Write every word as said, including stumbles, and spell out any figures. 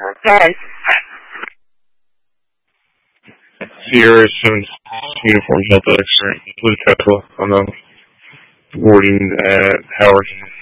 Okay. Sierra seven Uniform Delta X-ray with Tesla on the boarding at Howard.